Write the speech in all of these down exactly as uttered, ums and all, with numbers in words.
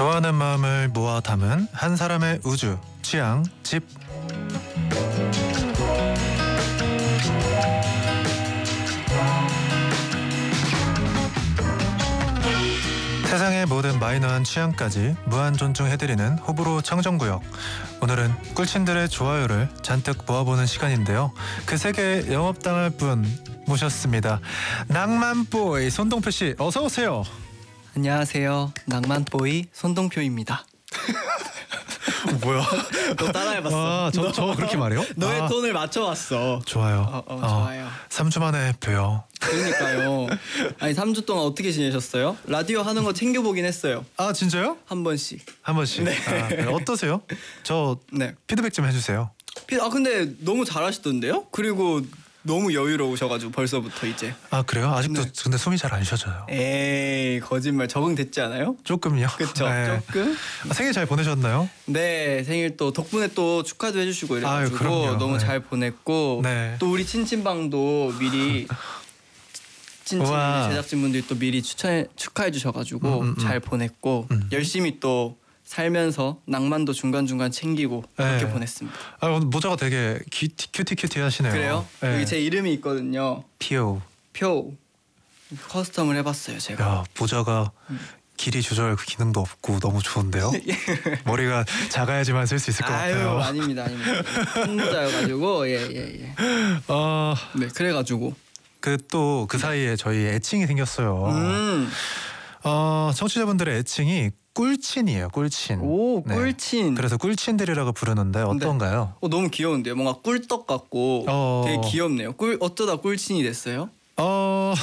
좋아하는 마음을 모아 담은 한 사람의 우주, 취향, 집. 세상의 모든 마이너한 취향까지 무한 존중해드리는 호불호 청정구역. 오늘은 꿀친들의 좋아요를 잔뜩 모아보는 시간인데요. 그 세계에 영업당할 분 모셨습니다. 낭만보이 손동표씨 어서오세요. 안녕하세요. 낭만보이 손동표입니다. 뭐야? 너 따라해봤어. 아, 저, 저 그렇게 말해요? 너의 아, 톤을 맞춰왔어. 좋아요. 어, 어, 좋아요. 삼 주 만에 뵈요. 그러니까요. 아니 삼 주 동안 어떻게 지내셨어요? 라디오 하는 거 챙겨보긴 했어요. 아 진짜요? 한 번씩. 한 번씩. 네. 아, 그래. 어떠세요? 저 네. 피드백 좀 해주세요. 아 근데 너무 잘하시던데요? 그리고 너무 여유로우셔가지고 벌써부터 이제. 아 그래요? 아직도 네. 근데 숨이 잘 안 쉬어져요. 에이 거짓말. 적응됐지 않아요? 조금요. 그쵸? 네. 조금? 아, 생일 잘 보내셨나요? 네, 생일 또 덕분에 또 축하도 해주시고 이래가지고 아유, 그럼요. 너무 네. 잘 보냈고 네. 또 우리 친친방도 미리 친친 우와. 제작진분들이 또 미리 추천해 축하해 주셔가지고 음, 음, 음. 잘 보냈고 음. 열심히 또 살면서 낭만도 중간 중간 챙기고 그렇게 네. 보냈습니다. 아 오늘 모자가 되게 큐티 큐티 큐티 하시네요. 그래요? 네. 여기 제 이름이 있거든요. 피오. 표 커스텀을 해봤어요 제가. 야 모자가 길이 조절 그 기능도 없고 너무 좋은데요. 머리가 작아야지만 쓸 수 있을 것 아유 같아요. 아닙니다 아닙니다. 큰 모자여가지고 예예 예, 예. 어, 네 그래가지고 그 또 그 사이에 저희 애칭이 생겼어요. 음. 어, 청취자분들의 애칭이 꿀친이에요. 꿀친. 오 네. 꿀친. 그래서 꿀친들이라고 부르는데 어떤가요? 어 너무 귀여운데요. 뭔가 꿀떡 같고 어. 되게 귀엽네요. 꿀 어쩌다 꿀친이 됐어요? 어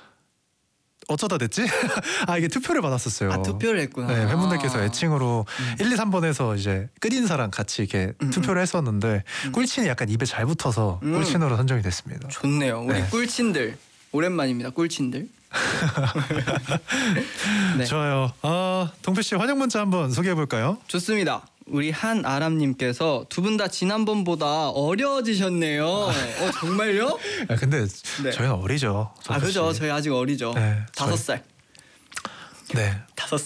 어쩌다 됐지? 아 이게 투표를 받았었어요. 아 투표를 했구나. 네, 팬분들께서 애칭으로 음. 일, 이, 삼 번에서 이제 끝인사랑 같이 이렇게 음, 투표를 했었는데 음. 꿀친이 약간 입에 잘 붙어서 음. 꿀친으로 선정이 됐습니다. 좋네요. 우리 네. 꿀친들 오랜만입니다. 꿀친들. 네. 좋아요. 어, 동표 씨 환영 문자 한번 소개해 볼까요? 좋습니다. 우리 한아람님께서 두 분 다 지난번보다 어려지셨네요. 어 정말요? 아, 근데 네. 저희는 어리죠. 아 동표 그죠. 씨. 저희 아직 어리죠. 네, 다섯 저희- 살. 네.